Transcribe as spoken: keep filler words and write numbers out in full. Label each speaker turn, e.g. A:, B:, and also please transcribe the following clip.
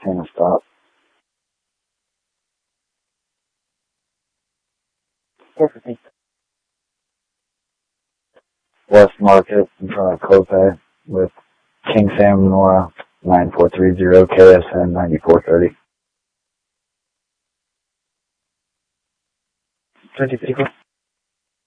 A: sixteen to stop.
B: Perfect.
A: West Market in front of Copay with King Sam Nora nine four three zero K S N ninety-four thirty.
B: Twenty people.